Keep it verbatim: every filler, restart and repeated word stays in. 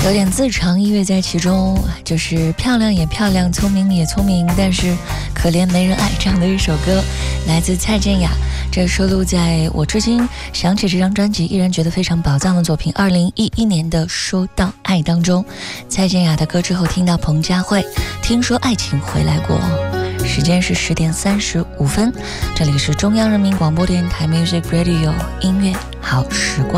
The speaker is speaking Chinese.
有点自嘲意味在其中，就是漂亮也漂亮，聪明也聪明，但是可怜没人爱这样的一首歌，来自蔡健雅。这收录在我至今想起这张专辑依然觉得非常宝藏的作品二零一一年的《说到爱》当中。蔡健雅的歌之后听到彭佳慧听说爱情回来过。时间是十点三十五分，这里是中央人民广播电台 Music Radio 音乐好时光。